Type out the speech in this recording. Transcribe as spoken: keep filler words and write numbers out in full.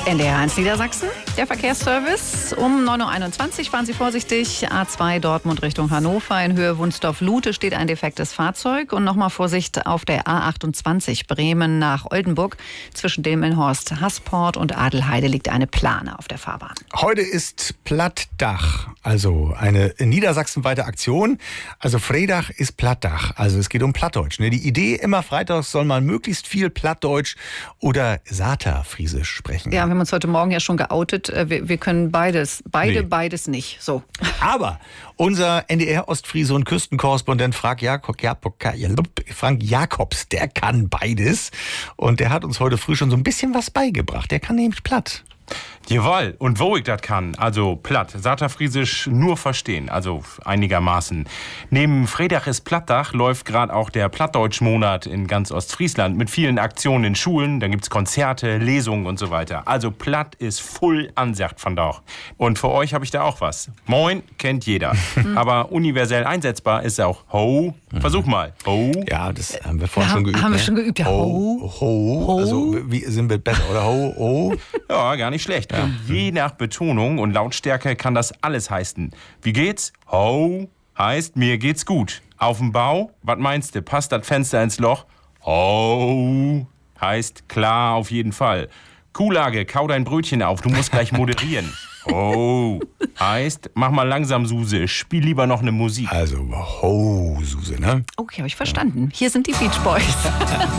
N D R eins Niedersachsen, der Verkehrsservice. Um neun Uhr einundzwanzig fahren Sie vorsichtig. A zwei Dortmund Richtung Hannover. In Höhe Wunsdorf-Lute steht ein defektes Fahrzeug. Und nochmal Vorsicht auf der A achtundzwanzig Bremen nach Oldenburg. Zwischen Delmenhorst, Hasport und Adelheide liegt eine Plane auf der Fahrbahn. Heute ist Plattdach, also eine niedersachsenweite Aktion. Also Freitag ist Plattdach, also es geht um Plattdeutsch. Ne? Die Idee, immer freitags soll man möglichst viel Plattdeutsch oder Saterfriesisch sprechen. Ja, wir haben uns heute Morgen ja schon geoutet. Wir, wir können beides, beide, nee. beides nicht. So. Aber unser N D R-Ostfriese und Küstenkorrespondent Frank, Jakob, Frank Jakobs, der kann beides. Und der hat uns heute früh schon so ein bisschen was beigebracht. Der kann nämlich platt. Jawohl, und wo ich das kann, also platt, Saterfriesisch nur verstehen, also einigermaßen. Neben Freitag ist Plattdach läuft gerade auch der Plattdeutschmonat in ganz Ostfriesland mit vielen Aktionen in Schulen, dann gibt's Konzerte, Lesungen und so weiter. Also platt ist voll ansacht von da. Und für euch habe ich da auch was. Moin kennt jeder, aber universell einsetzbar ist auch Ho. Versuch mal. Ho. Ja, das haben wir vorhin ja, schon geübt. Haben wir ne? schon geübt, ja. Ho. Ho. Ho. Also wie sind wir besser, oder? Ho, ho. Ja, gar nicht schlecht. Ja. Und je nach Betonung und Lautstärke kann das alles heißen. Wie geht's? Ho heißt, mir geht's gut. Auf dem Bau, was meinst du? Passt das Fenster ins Loch? Ho heißt klar auf jeden Fall. Kuhlage, kau dein Brötchen auf, du musst gleich moderieren. Ho heißt, mach mal langsam, Suse, spiel lieber noch eine Musik. Also ho, Suse, ne? Okay, habe ich verstanden. Hier sind die Beach Boys.